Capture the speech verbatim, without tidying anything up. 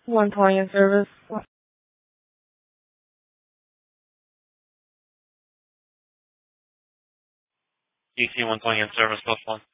One client service. D C one client service plus one.